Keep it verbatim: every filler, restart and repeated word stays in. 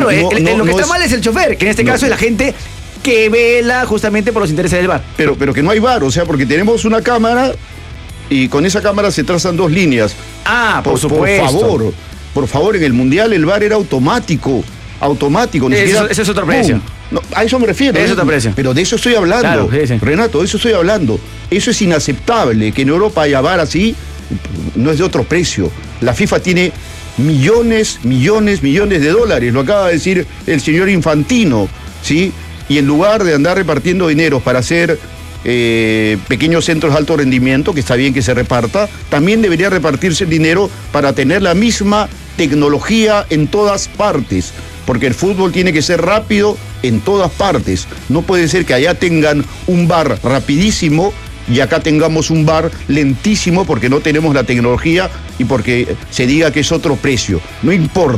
Claro, no, el, no, lo que no está es, mal es el chofer, que en este no, caso es la gente que vela justamente por los intereses del V A R. Pero, pero que no hay V A R, o sea, porque tenemos una cámara y con esa cámara se trazan dos líneas. Ah, por, por, supuesto. Por favor, por favor, en el Mundial el V A R era automático, automático. Ni Eso, siquiera, ese es otro precio. No, a eso me refiero. Ese es ¿eh? otro precio. Pero de eso estoy hablando. Claro, sí, sí. Renato, de eso estoy hablando. Eso es inaceptable, que en Europa haya V A R así, no es de otro precio. La FIFA tiene millones, millones, millones de dólares, lo acaba de decir el señor Infantino, ¿sí? Y en lugar de andar repartiendo dinero para hacer eh, pequeños centros de alto rendimiento, que está bien que se reparta, también debería repartirse el dinero para tener la misma tecnología en todas partes, porque el fútbol tiene que ser rápido en todas partes. No puede ser que allá tengan un V A R rapidísimo y acá tengamos un V A R lentísimo porque no tenemos la tecnología y porque se diga que es otro precio. No importa.